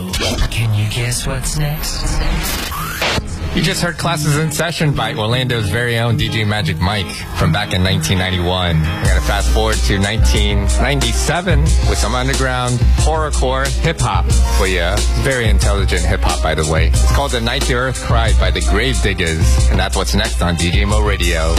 Radio. Can you guess what's next? You just heard Classes in Session by Orlando's very own DJ Magic Mike from back in 1991. We're going to fast forward to 1997 with some underground horrorcore hip-hop for you. Very intelligent hip-hop, by the way. It's called The Night the Earth Cried by the Gravediggers, and that's what's next on DJ Mo Radio.